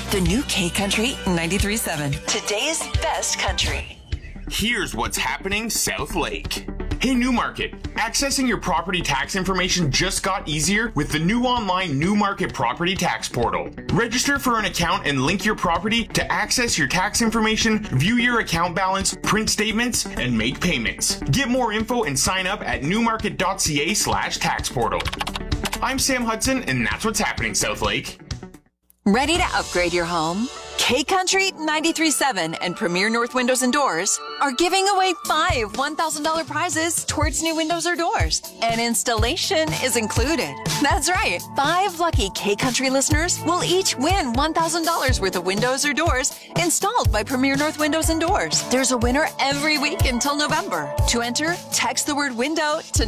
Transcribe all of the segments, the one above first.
The new K-Country 93.7. Today's best country. Here's what's happening South Lake. Hey, Newmarket. Accessing your property tax information just got easier with the new online Newmarket Property Tax Portal. Register for an account and link your property to access your tax information, view your account balance, print statements, and make payments. Get more info and sign up at newmarket.ca/tax portal. I'm Sam Hudson, and that's what's happening South Lake. Ready to upgrade your home? K-Country 93.7 and Premier North Windows and Doors are giving away 5 $1,000 prizes towards new windows or doors. And installation is included. That's right. 5 lucky K-Country listeners will each win $1,000 worth of windows or doors installed by Premier North Windows and Doors. There's a winner every week until November. To enter, text the word window to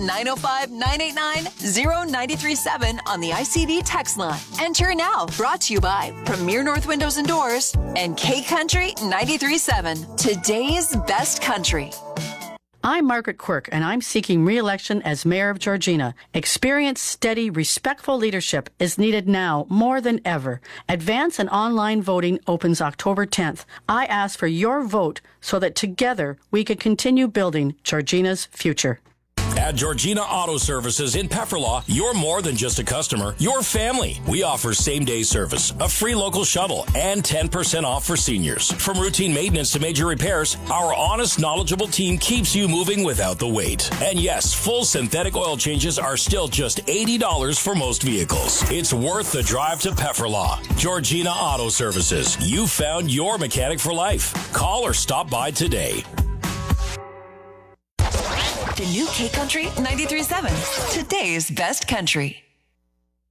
905-989-0937 on the ICD text line. Enter now. Brought to you by Premier North Windows and Doors and K-Country 93.7. Today's best country. I'm Margaret Quirk, and I'm seeking re-election as Mayor of Georgina. Experienced, steady, respectful leadership is needed now more than ever. Advance and online voting opens October 10th. I ask for your vote so that together we can continue building Georgina's future. At Georgina Auto Services in Pefferlaw, you're more than just a customer, you're family. We offer same-day service, a free local shuttle, and 10% off for seniors. From routine maintenance to major repairs, our honest, knowledgeable team keeps you moving without the wait. And yes, full synthetic oil changes are still just $80 for most vehicles. It's worth the drive to Pefferlaw. Georgina Auto Services. You found your mechanic for life. Call or stop by today. The new K-Country 93.7. Today's best country.